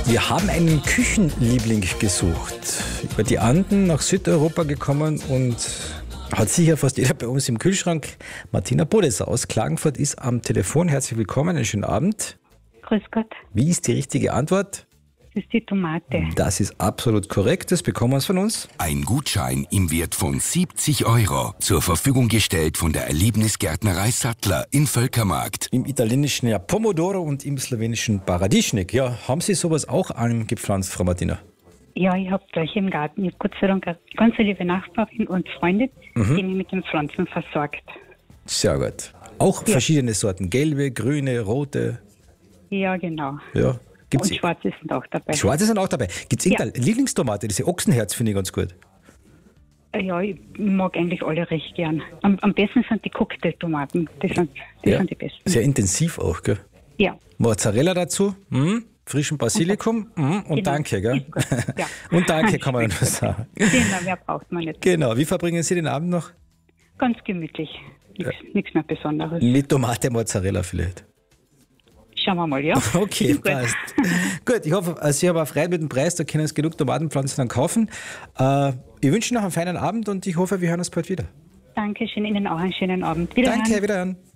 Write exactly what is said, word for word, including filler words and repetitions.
Wir haben einen Küchenliebling gesucht. Über die Anden nach Südeuropa gekommen und hat sicher fast jeder bei uns im Kühlschrank. Martina Bodesser aus Klagenfurt ist am Telefon. Herzlich willkommen, einen schönen Abend. Grüß Gott. Wie ist die richtige Antwort? Das ist die Tomate. Das ist absolut korrekt, das bekommen wir von uns. Ein Gutschein im Wert von siebzig Euro. Zur Verfügung gestellt von der Erlebnisgärtnerei Sattler in Völkermarkt. Im italienischen ja Pomodoro und im slowenischen Paradischnik. Ja, haben Sie sowas auch angepflanzt, Frau Martina? Ja, ich habe gleich im Garten. Ich habe Gott sei Dank eine ganz liebe Nachbarin und Freundin, Mhm. die mich mit den Pflanzen versorgt. Sehr gut. Auch Ja. verschiedene Sorten, gelbe, grüne, rote. Ja, genau. Ja. Gibt's Und schwarze sind auch dabei. Schwarze sind auch dabei. Gibt es Ja. irgendeine Lieblingstomate? Diese Ochsenherz finde ich ganz gut. Ja, ich mag eigentlich alle recht gern. Am, am besten sind die Cocktailtomaten. Die sind, die Ja. sind die besten. Sehr intensiv auch, gell? Ja. Mozzarella dazu, mm, frischen Basilikum mm, und Genau. danke, gell? Ist gut. Ja. Und danke kann man nur sagen. Genau, mehr braucht man nicht. Genau, wie verbringen Sie den Abend noch? Ganz gemütlich. Nichts mehr Besonderes. Mit Tomate, Mozzarella vielleicht. Schauen wir mal, ja? Okay, Gut. passt. Gut, ich hoffe, Sie haben auch frei mit dem Preis, da können Sie genug Tomatenpflanzen dann kaufen. Äh, ich wünsche noch einen feinen Abend und ich hoffe, wir hören uns bald wieder. Dankeschön, Ihnen auch einen schönen Abend. Wiederhören. Danke, wiederhören.